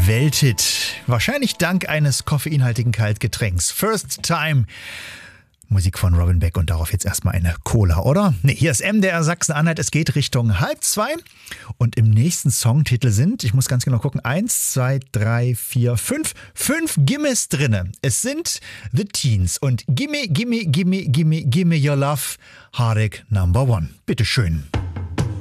Welthit. Wahrscheinlich dank eines koffeinhaltigen Kaltgetränks. First Time. Musik von Robin Beck und darauf jetzt erstmal eine Cola, oder? Ne, hier ist MDR Sachsen-Anhalt. Es geht Richtung 1:30 und im nächsten Songtitel sind, ich muss ganz genau gucken, 1, 2, 3, 4, 5 Gimmes drinne. Es sind The Teens und Gimme, Gimme, Gimme, Gimme, Gimme Your Love, Hardik Number One. Bitteschön.